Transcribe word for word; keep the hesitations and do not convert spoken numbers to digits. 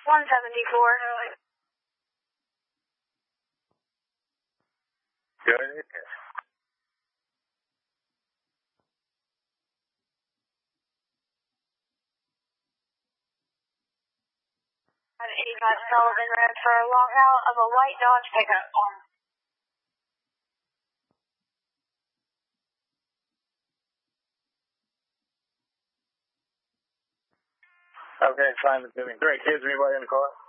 one seventy-four. Go ahead. eighty-five Sullivan Road for a long route of a white Dodge pickup. Okay, fine. Moving. Great. Kids, anybody in the car?